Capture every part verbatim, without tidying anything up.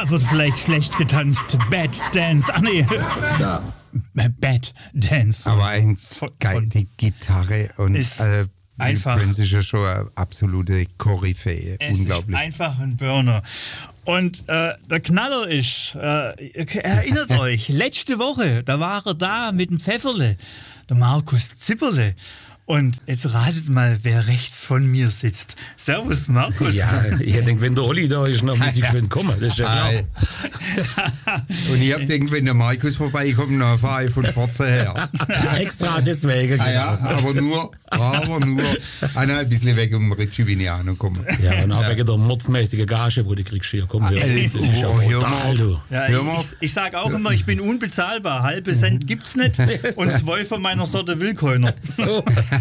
Da wird vielleicht schlecht getanzt. Bad Dance. Ach nee. Ja. Bad Dance. Aber ein Von- geil, von- die Gitarre und Ist äh, einfach- Prince ist ja schon eine absolute Koryphäe. Es Unglaublich. ist einfach ein Burner. Und äh, der Knaller ist, äh, erinnert euch, letzte Woche, da war er da mit dem Pfefferle, der Markus Zipperle. Und jetzt ratet mal, wer rechts von mir sitzt. Servus, Markus. Ja, ich denke, wenn der Olli da ist, dann muss ich geschwind kommen. Das ist ja klar. Und ich hab gedacht, wenn der Markus vorbeikommt, dann fahre ich von Forza her. Extra deswegen. Ah ja, genau. aber nur, aber nur ah, nein, ein bisschen weg um Richie bin ich auch noch gekommen. Ja, und auch wegen der mordsmäßigen Gage, wo du kriegst hier. Komm, ja, Ey, das ist ja oh, hör brutal, mal. du. Ja, Hör ich, mal. ich, ich sage auch immer, ich bin unbezahlbar. Halbe Cent gibt's nicht und zwei von meiner Sorte will keiner. So.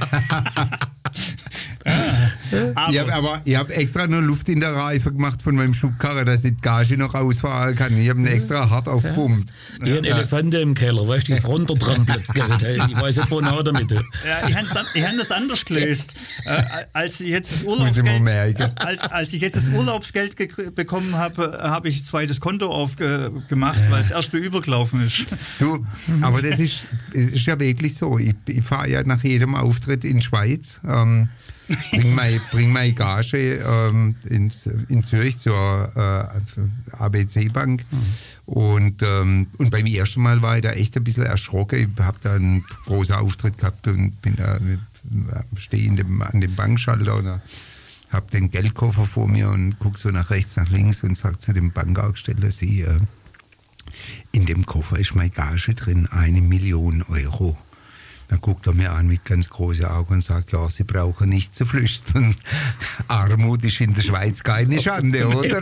Aber, Ich habe aber ich hab extra nur Luft in der Reife gemacht von meinem Schubkarre, dass ich die Gage noch rausfahren kann. Ich habe ihn extra hart aufgepumpt. Ich habe einen Elefanten im Keller, weißt du, die ist runtertrampelt. Ich weiß nicht, wo nach damit. ja, ich habe hab das anders gelöst. Äh, als ich jetzt das Muss ich mir Urlaubsgeld, merken. als, als ich jetzt das Urlaubsgeld ge- bekommen habe, habe ich ein zweites Konto aufgemacht, weil das erste übergelaufen ist. Du, aber das ist, ist ja wirklich so. Ich, ich fahre ja nach jedem Auftritt in die Schweiz, ähm, bring meine bring meine Gage ähm, in, in Zürich zur äh, A B C-Bank. Mhm. Und, ähm, und beim ersten Mal war ich da echt ein bisschen erschrocken. Ich habe da einen großen Auftritt gehabt und bin da, stehe in dem, an dem Bankschalter und habe den Geldkoffer vor mir und gucke so nach rechts, nach links und sage zu dem Bankaufsteller, Sie, äh, in dem Koffer ist meine Gage drin, eine Million Euro. Dann guckt er mir an mit ganz großen Augen und sagt, ja, Sie brauchen nicht zu flüchten. Armut ist in der Schweiz keine Schande, oder?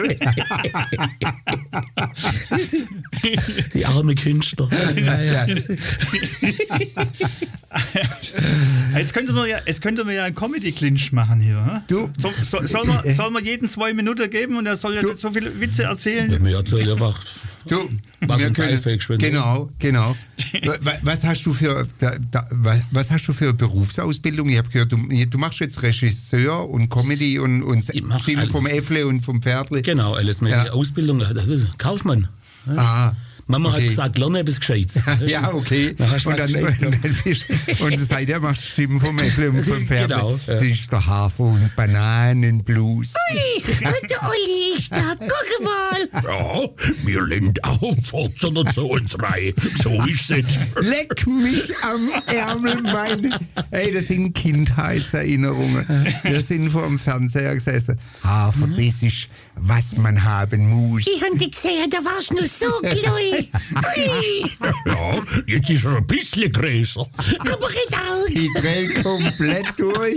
Die arme Künstler. Ja, ja. Jetzt könnte man ja, jetzt könnte man ja einen Comedy-Clinch machen hier. Hm? Du, So, so, soll, man, soll man jeden zwei Minuten geben und er soll jetzt so viele Witze erzählen? Ja, mir erzählt einfach. du, Was wir ein können- Teilfeld geschwind, Genau, genau. Wa- wa- Was hast du für, da, da, wa- was hast du für eine Berufsausbildung? Ich habe gehört, du, du machst jetzt Regisseur und Comedy und, und Ich mach Stimmen alles. vom Äffle und vom Pferdle. Genau, alles mit Ja. der Ausbildung. Kaufmann. Ah, Mama okay. hat gesagt, lerne etwas Gescheites. Ja, okay. Dann hast du Und, was dann, Gescheites und, gelernt. dann bist, und seitdem machst du Stimmen vom Äffle und vom Pferdle. Genau, ja. Das ist der Hafer- und Bananenblues. Der Olli ist da, guck mal. Ja, mir lenkt auch vierzehnhundertzweiunddreißig. So ist es. Leck mich am Ärmel, meine. Ey, das sind Kindheitserinnerungen. Wir sind vor dem Fernseher gesessen. Hafer, das ist, was man haben muss. Ich hab dich gesehen, da warst du nur so klein. Ui, Ja, jetzt ist er ein bisschen größer. aber in Augen. Ich dreh komplett durch.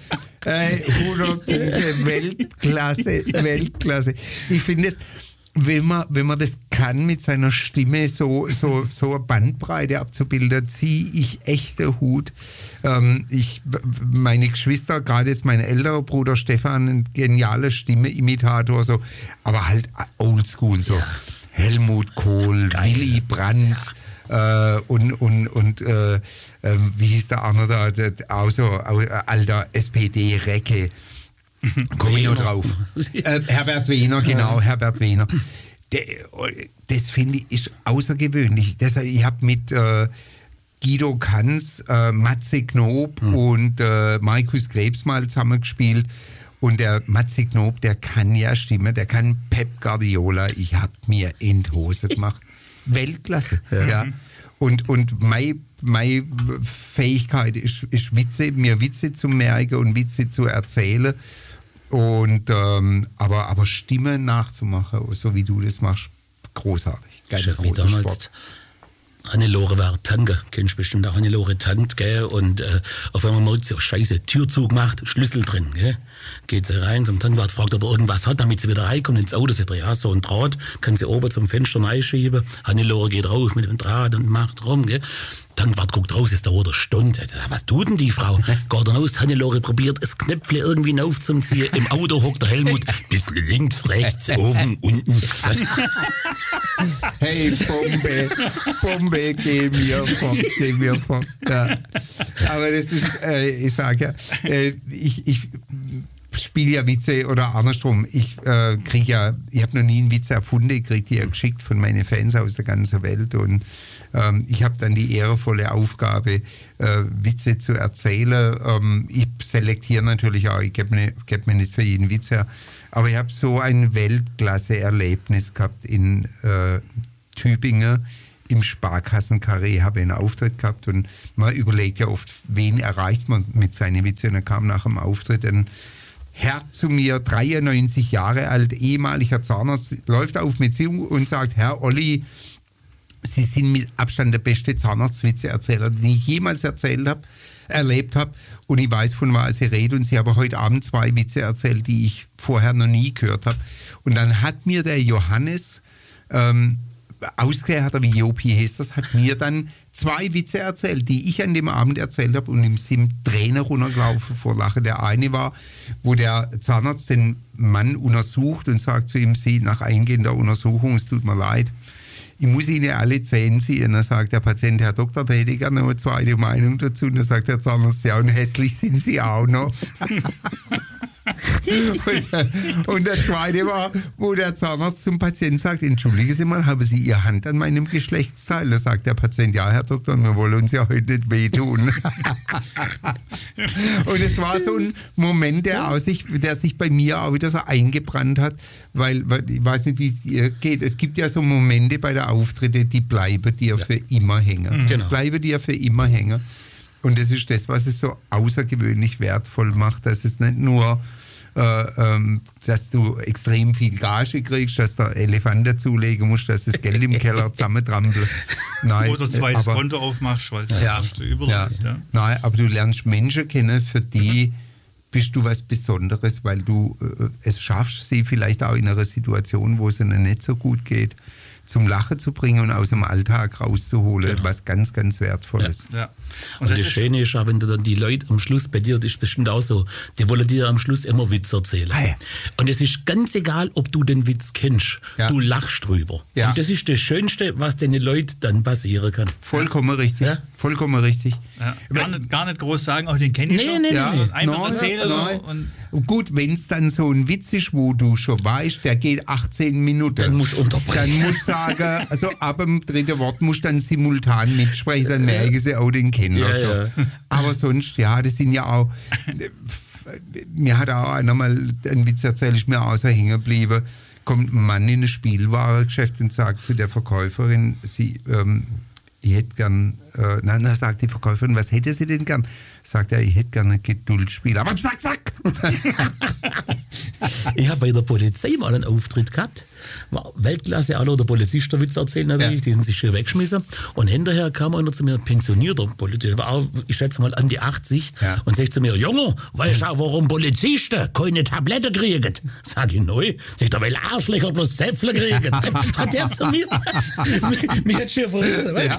Äh, hundert Punkte, Weltklasse, Weltklasse. Ich finde es, wenn man, wenn man das kann, mit seiner Stimme so, so, so eine Bandbreite abzubilden, ziehe ich echt den Hut. Ähm, ich, meine Geschwister, gerade jetzt mein älterer Bruder Stefan, ein genialer Stimme-Imitator, so, aber halt oldschool, so. Helmut Kohl, Willy Brandt. Äh, und und, und äh, äh, wie hieß der andere da, der, auch so äh, alter S P D-Recke. Komme ich noch drauf. Äh, Herbert Wehner, genau, Herbert Wehner. Der, das finde ich ist außergewöhnlich. Deshalb, ich habe mit äh, Guido Kanz, äh, Matze Knob hm. und äh, Markus Krebs mal zusammengespielt. Und der Matze Knob, der kann ja stimmen, der kann Pep Guardiola. Ich habe mir in die Hose gemacht. Weltklasse. Ja. Ja. Und, und meine, meine Fähigkeit ist, ist Witze, mir Witze zu merken und Witze zu erzählen. Und, ähm, aber, aber Stimme nachzumachen, so wie du das machst, großartig. Ganz Ich hab mich großer damals Sport. Hannelore war Tanke, kennst du bestimmt auch Hannelore Tant, gell? Und äh, auf einmal merkt sie, oh, scheiße, Tür zugemacht, Schlüssel drin, gell? Geht sie rein zum Tankwart, fragt, ob er irgendwas hat, damit sie wieder reinkommt ins Auto. Sie sagt, ja, so ein Draht, kann sie oben zum Fenster reinschieben. Hannelore geht rauf mit dem Draht und macht rum, gell? Tankwart guckt raus, ist da oder Stunde. Was tut denn die Frau? Geht dann aus, Hannelore probiert, das Knöpfle irgendwie aufzuziehen. Im Auto hockt der Helmut, bisschen links, rechts, oben, unten. Hey, Bombe, Bombe, geh mir fort, geh mir fort. Ja. Aber das ist, äh, ich sage ja, äh, ich, ich spiele ja Witze oder andersrum. Ich äh, kriege ja, ich habe noch nie einen Witz erfunden, ich kriege die ja geschickt von meinen Fans aus der ganzen Welt und ähm, ich habe dann die ehrenvolle Aufgabe, äh, Witze zu erzählen. Ähm, ich selektiere natürlich auch, ich gebe mir, geb mir nicht für jeden Witz her, aber ich habe so ein Weltklasse-Erlebnis gehabt in äh, Tübingen. Im Sparkassenkarree habe ich einen Auftritt gehabt und man überlegt ja oft, wen erreicht man mit seinen Witzen. Und dann kam nach dem Auftritt ein Herr zu mir, dreiundneunzig Jahre alt, ehemaliger Zahnarzt, läuft auf mich zu und sagt, Herr Olli, Sie sind mit Abstand der beste Zahnarztwitzeerzähler, den ich jemals erzählt habe, erlebt habe. Und ich weiß, von was ich rede. Und Sie haben heute Abend zwei Witze erzählt, die ich vorher noch nie gehört habe. Und dann hat mir der Johannes, ähm, ausgehört, wie Jopi heißt das, hat mir dann zwei Witze erzählt, die ich an dem Abend erzählt habe und ihm sind Tränen runtergelaufen vor Lachen. Der eine war, wo der Zahnarzt den Mann untersucht und sagt zu ihm, Sie, nach eingehender Untersuchung, es tut mir leid, ich muss Ihnen alle Zähne ziehen. Dann sagt der Patient, Herr Doktor, da hätte ich gerne noch eine zweite Meinung dazu. Und dann sagt der Zahnarzt, ja, und hässlich sind Sie auch noch. und, und der zweite war, wo der Zahnarzt zum Patienten sagt, entschuldigen Sie mal, haben Sie Ihre Hand an meinem Geschlechtsteil? Da sagt der Patient, ja, Herr Doktor, wir wollen uns ja heute nicht wehtun. Und es war so ein Moment, der, aus sich, der sich bei mir auch wieder so eingebrannt hat, weil, weil ich weiß nicht, wie es dir geht. Es gibt ja so Momente bei der Auftritte, die bleiben dir für immer hängen. Genau. Bleiben dir für immer hängen. Und das ist das, was es so außergewöhnlich wertvoll macht, dass es nicht nur, äh, ähm, dass du extrem viel Gage kriegst, dass der Elefant dazulegen musst, dass das Geld im Keller zusammentrampelt. Nein, Oder zweites aber, Konto aufmachst, weil das ja, hast du überall. ja, Ja. Nein, aber du lernst Menschen kennen, für die bist du was Besonderes, weil du äh, es schaffst, sie vielleicht auch in einer Situation, wo es ihnen nicht so gut geht, zum Lachen zu bringen und aus dem Alltag rauszuholen, Genau. was ganz, ganz Wertvolles. Ja. Und, das, das Schöne ist auch, wenn du dann die Leute am Schluss, bei dir, das ist bestimmt auch so, die wollen dir am Schluss immer Witz erzählen. Ah, ja. Und es ist ganz egal, ob du den Witz kennst, Ja. du lachst drüber. Ja. Und das ist das Schönste, was den Leuten dann passieren kann. Vollkommen richtig. Ja. Vollkommen richtig. Ja. Gar, nicht, gar nicht groß sagen, oh, den kenne ich Nee, schon. nee, Ja, nee. Einfach nein, erzählen. nein. So und Und gut, wenn es dann so ein Witz ist, wo du schon weißt, der geht achtzehn Minuten. Dann musst du unterbrechen. Dann musst du sagen, also ab dem dritten Wort musst du dann simultan mitsprechen, dann merken sie auch den Kenner Ja, schon. ja. Aber sonst, ja, das sind ja auch, mir hat auch einer mal einen Witz erzählt, ist mir auch so hängen geblieben, kommt ein Mann in ein Spielwarengeschäft und sagt zu der Verkäuferin, sie, ähm, ich hätte gern, äh, nein, da sagt die Verkäuferin, was hätte sie denn gern? Sagt er, ich hätte gern ein Geduldsspiel. Aber zack, zack! Ich habe bei der Polizei mal einen Auftritt gehabt. War Weltklasse, alle der Polizist der Witz erzählt natürlich, Ja. die sind sich schön weggeschmissen. Und hinterher kam einer zu mir, ein pensionierter Polizist, war auch, ich schätze mal an die achtzig, Ja. und sagt zu mir, Junge, weißt du auch, warum Polizisten keine Tablette kriegen? Sag ich, neu. Sagt er, weil Arschlöcher bloß Zäpfle kriegen. Hat der zu mir. Mir hat schon verrissen. Ja.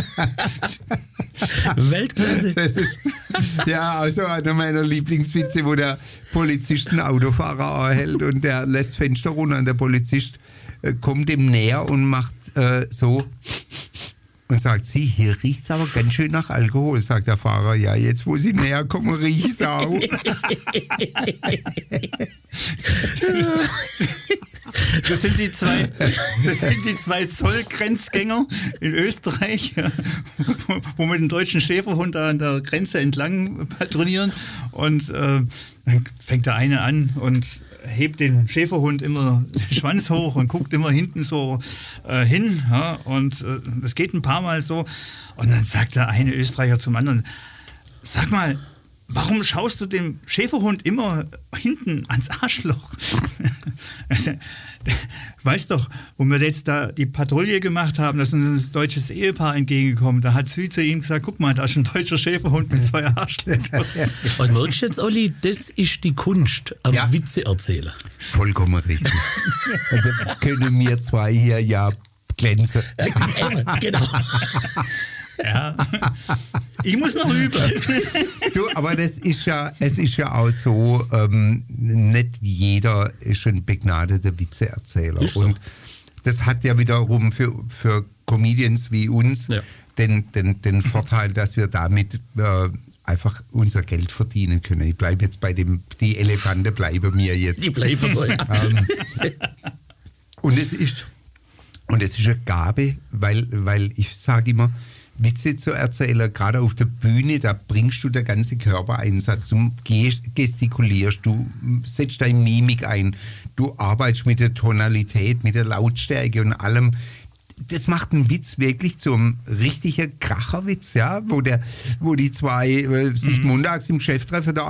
Weltklasse. Das ist, ja, also einer meiner Lieblingswitze, wo der Polizist einen Autofahrer anhält und der lässt Fenster runter und der Polizist äh, kommt ihm näher und macht äh, so und sagt, Sie, hier riecht es aber ganz schön nach Alkohol, sagt der Fahrer. Ja, jetzt wo Sie näher kommen, riecht es auch. Das sind die zwei, das sind die zwei Zollgrenzgänger in Österreich, wo, wo mit dem deutschen Schäferhund da an der Grenze entlang patrouillieren. Und äh, dann fängt der eine an und hebt den Schäferhund immer den Schwanz hoch und guckt immer hinten so äh, hin. Ja, und äh, das geht ein paar Mal so. Und dann sagt der eine Österreicher zum anderen, sag mal, warum schaust du dem Schäferhund immer hinten ans Arschloch? Weißt doch, wo wir jetzt da die Patrouille gemacht haben, da ist uns ein deutsches Ehepaar entgegengekommen. Da hat sie zu ihm gesagt, guck mal, da ist ein deutscher Schäferhund mit zwei Arschlöchern. Und merkst du jetzt, Olli, das ist die Kunst am Ja. Witze erzählen. Vollkommen richtig. Und dann können wir zwei hier ja glänzen. Genau. Ja. Ich muss noch üben. Du, aber das ist ja, es ist ja auch so, ähm, nicht jeder ist ein begnadeter Witzeerzähler. Ist so. Und das hat ja wiederum für, für Comedians wie uns Ja. den, den, den Vorteil, dass wir damit äh, einfach unser Geld verdienen können. Ich bleibe jetzt bei dem, die Elefanten bleiben mir jetzt. Die bleiben drin. ähm, und es ist und es ist eine Gabe, weil, weil ich sage immer, Witze zu erzählen, gerade auf der Bühne, da bringst du den ganzen Körpereinsatz, du gestikulierst, du setzt deine Mimik ein, du arbeitest mit der Tonalität, mit der Lautstärke und allem. Das macht einen Witz wirklich zum richtigen Kracherwitz, ja, wo, der, wo die zwei äh, sich montags im Geschäft treffen, der